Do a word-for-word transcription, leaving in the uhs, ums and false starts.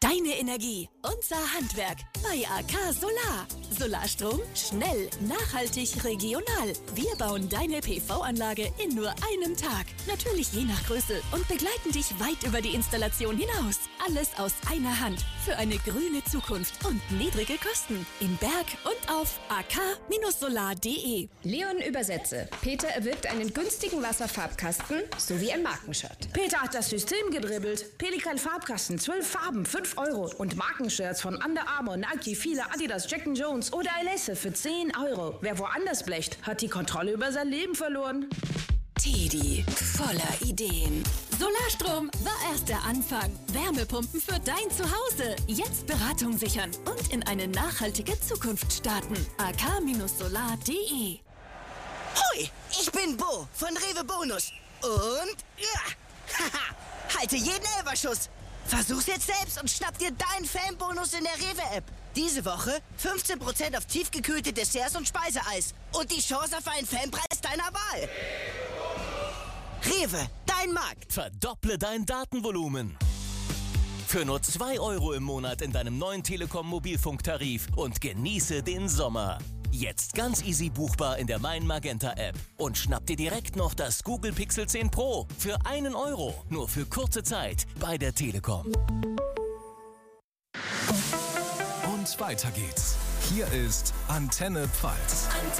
Deine Energie, unser Handwerk bei A K Solar. Solarstrom, schnell, nachhaltig, regional. Wir bauen deine P V-Anlage in nur einem Tag. Natürlich je nach Größe und begleiten dich weit über die Installation hinaus. Alles aus einer Hand für eine grüne Zukunft und niedrige Kosten. In Berg und auf a k solar punkt de. Leon übersetze. Peter erwirbt einen günstigen Wasserfarbkasten sowie ein Markenshirt. Peter hat das System gedribbelt. Pelikan Farbkasten, zwölf Farben, fünf Euro. Und Markenshirts von Under Armour, Nike, Fila, Adidas, Jack and Jones oder Alesse für zehn Euro. Wer woanders blecht, hat die Kontrolle über sein Leben verloren. Teddy, voller Ideen. Solarstrom war erst der Anfang. Wärmepumpen für dein Zuhause. Jetzt Beratung sichern und in eine nachhaltige Zukunft starten. a k solar punkt de. Hoi, ich bin Bo von Rewe Bonus. Und ja, haha, halte jeden Elferschuss. Versuch's jetzt selbst und schnapp dir deinen Fanbonus in der Rewe-App. Diese Woche fünfzehn Prozent auf tiefgekühlte Desserts und Speiseeis. Und die Chance auf einen Fanpreis deiner Wahl. Rewe, dein Markt. Verdopple dein Datenvolumen. Für nur zwei Euro im Monat in deinem neuen Telekom-Mobilfunktarif und genieße den Sommer. Jetzt ganz easy buchbar in der Mein Magenta App. Und schnapp dir direkt noch das Google Pixel zehn Pro für einen Euro. Nur für kurze Zeit bei der Telekom. Und weiter geht's. Hier ist Antenne Pfalz.